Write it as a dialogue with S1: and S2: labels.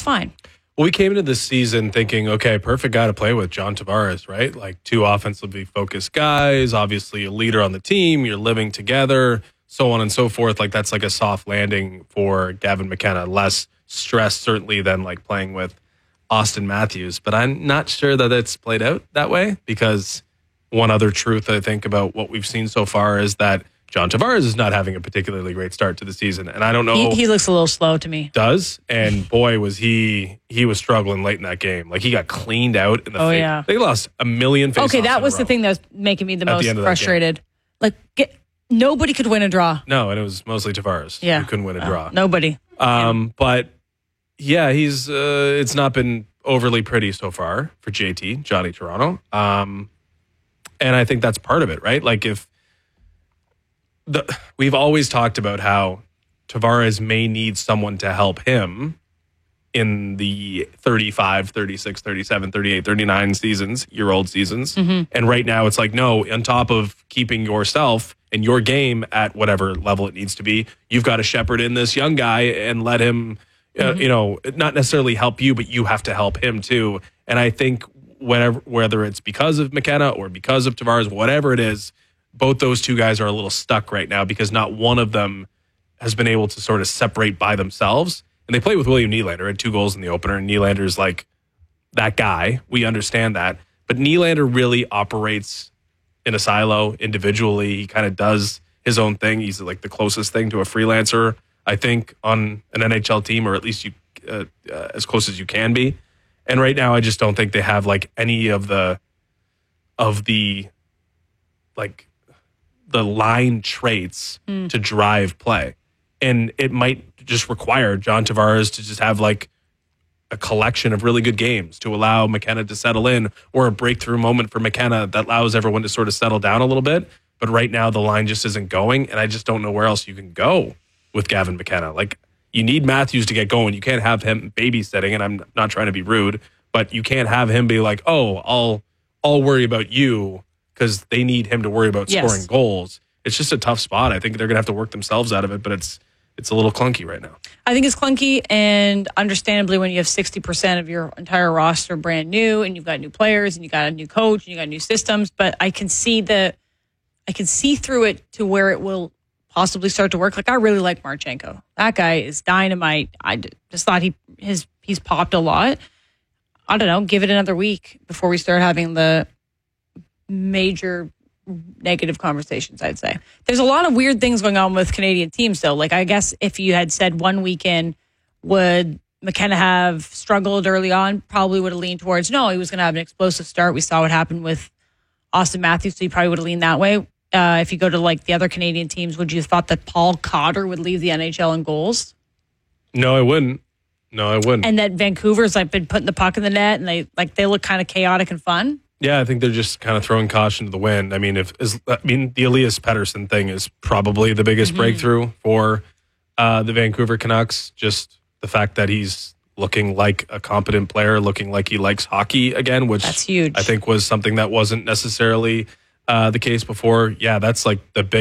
S1: fine.
S2: Well, we came into this season thinking, okay, perfect guy to play with, John Tavares, right? Like two offensively focused guys, obviously a leader on the team, you're living together, so on and so forth. Like that's like a soft landing for Gavin McKenna. Less stress, certainly, than like playing with Austin Matthews. But I'm not sure that it's played out that way, because one other truth I think about what we've seen so far is that John Tavares is not having a particularly great start to the season. And I don't know.
S1: He looks a little slow to me.
S2: Does. And boy, was he was struggling late in that game. Like he got cleaned out in the face.
S1: Yeah.
S2: They lost a million faceoffs.
S1: Okay, that was the thing that was making me the most frustrated. Like nobody could win a draw.
S2: No, and it was mostly Tavares.
S1: Yeah.
S2: Who couldn't win a draw.
S1: Nobody.
S2: But yeah, he's it's not been overly pretty so far for JT, Johnny Toronto. And I think that's part of it, right? Like we've always talked about how Tavares may need someone to help him in the 35, 36, 37, 38, 39 year-old seasons.
S1: Mm-hmm.
S2: And right now it's like, no, on top of keeping yourself and your game at whatever level it needs to be, you've got to shepherd in this young guy and let him, not necessarily help you, but you have to help him too. And I think whether it's because of McKenna or because of Tavares, whatever it is, both those two guys are a little stuck right now because not one of them has been able to sort of separate by themselves. And they play with William Nylander, had 2 goals in the opener, and Nylander's like that guy. We understand that. But Nylander really operates in a silo individually. He kind of does his own thing. He's like the closest thing to a freelancer, I think, on an NHL team, or at least as close as you can be. And right now, I just don't think they have like any of the like the line traits to drive play. And it might just require John Tavares to just have like a collection of really good games to allow McKenna to settle in, or a breakthrough moment for McKenna that allows everyone to sort of settle down a little bit. But right now the line just isn't going, and I just don't know where else you can go with Gavin McKenna. Like you need Matthews to get going. You can't have him babysitting, and I'm not trying to be rude, but you can't have him be like, oh, I'll worry about you, because they need him to worry about scoring goals. It's just a tough spot. I think they're going to have to work themselves out of it, but it's a little clunky right now.
S1: I think it's clunky, and understandably when you have 60% of your entire roster brand new, and you've got new players, and you got a new coach, and you got new systems, but I can see through it to where it will possibly start to work. Like I really like Marchenko. That guy is dynamite. I just thought he's popped a lot. I don't know, give it another week before we start having the major negative conversations, I'd say. There's a lot of weird things going on with Canadian teams, though. Like, I guess if you had said one weekend, would McKenna have struggled early on? Probably would have leaned towards, no, he was going to have an explosive start. We saw what happened with Austin Matthews, so he probably would have leaned that way. If you go to, like, the other Canadian teams, would you have thought that Paul Cotter would leave the NHL in goals?
S2: No, I wouldn't. And that
S1: Vancouver's, like, been putting the puck in the net, and they look kind of chaotic and fun?
S2: Yeah, I think they're just kind of throwing caution to the wind. I mean, the Elias Pettersson thing is probably the biggest breakthrough for the Vancouver Canucks. Just the fact that he's looking like a competent player, looking like he likes hockey again, which
S1: that's huge.
S2: I think was something that wasn't necessarily the case before. Yeah, that's like the big